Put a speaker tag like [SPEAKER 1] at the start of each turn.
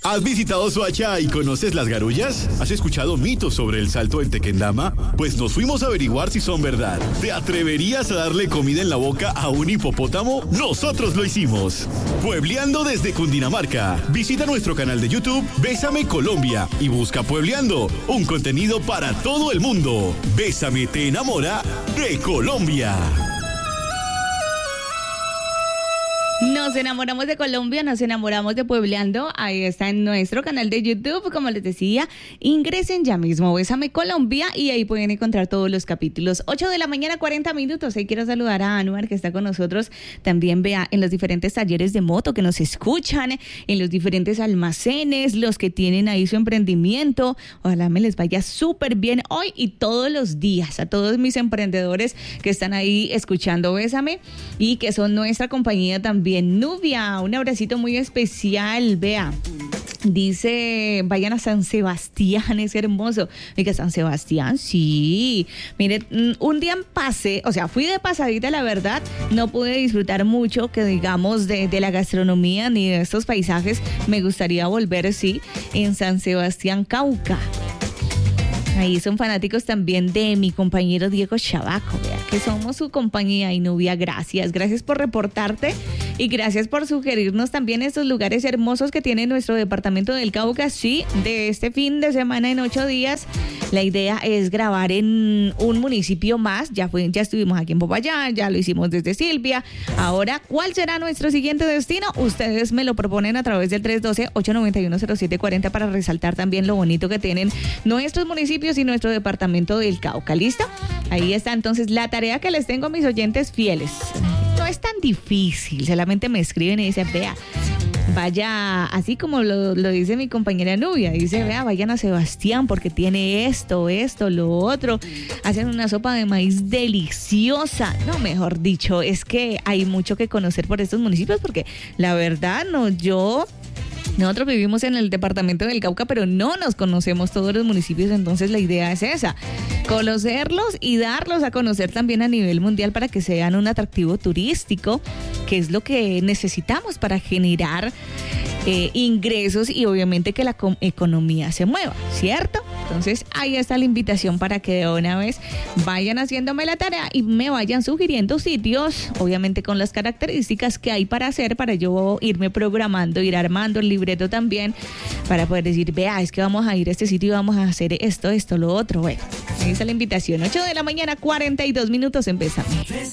[SPEAKER 1] ¿Has visitado Soacha y conoces las garullas? ¿Has escuchado mitos sobre el salto en Tequendama? Pues nos fuimos a averiguar si son verdad. ¿Te atreverías a darle comida en la boca a un hipopótamo? Nosotros lo hicimos. Puebleando desde Cundinamarca. Visita nuestro canal de YouTube Bésame Colombia y busca Puebleando, un contenido para todo el mundo. Bésame te enamora de Colombia.
[SPEAKER 2] Nos enamoramos de Colombia, nos enamoramos de Puebleando. Ahí está en nuestro canal de YouTube. Como les decía, ingresen ya mismo, Bésame Colombia, y ahí pueden encontrar todos los capítulos. 8 de la mañana, 40 minutos. Ahí quiero saludar a Anuar, que está con nosotros. También vea en los diferentes talleres de moto que nos escuchan, en los diferentes almacenes, los que tienen ahí su emprendimiento. Ojalá me les vaya súper bien hoy y todos los días. A todos mis emprendedores que están ahí escuchando Bésame y que son nuestra compañía también. Nubia, un abracito muy especial. Vea, dice, vayan a San Sebastián, es hermoso. Oiga, San Sebastián, sí. Mire, un día pasé, o sea, fui de pasadita, la verdad. No pude disfrutar mucho, que digamos, de la gastronomía ni de estos paisajes. Me gustaría volver, sí, en San Sebastián, Cauca. Ahí son fanáticos también de mi compañero Diego Chavaco, vea, que somos su compañía. Y Nubia, gracias por reportarte y gracias por sugerirnos también estos lugares hermosos que tiene nuestro departamento del Cauca. Sí, de este fin de semana en 8 días, la idea es grabar en un municipio más. Ya estuvimos aquí en Popayán, ya lo hicimos desde Silvia. Ahora, ¿cuál será nuestro siguiente destino? Ustedes me lo proponen a través del 312-891-0740 para resaltar también lo bonito que tienen nuestros municipios y nuestro departamento del Cauca. ¿Listo? Ahí está entonces la tarea que les tengo a mis oyentes fieles. No es tan difícil, solamente me escriben y dicen, vea, vaya, así como lo dice mi compañera Nubia, dice, vea, vayan a Sebastián porque tiene esto, lo otro, hacen una sopa de maíz deliciosa. No, mejor dicho, es que hay mucho que conocer por estos municipios porque la verdad, nosotros vivimos en el departamento del Cauca, pero no nos conocemos todos los municipios, entonces la idea es esa, conocerlos y darlos a conocer también a nivel mundial para que sean un atractivo turístico, que es lo que necesitamos para generar ingresos y obviamente que la economía se mueva, ¿cierto? Entonces ahí está la invitación para que de una vez vayan haciéndome la tarea y me vayan sugiriendo sitios, obviamente con las características que hay para hacer, para yo irme programando, ir armando el libreto también, para poder decir, vea, es que vamos a ir a este sitio y vamos a hacer esto, lo otro. Bueno, ahí está la invitación. 8 de la mañana, 42 minutos, empezamos.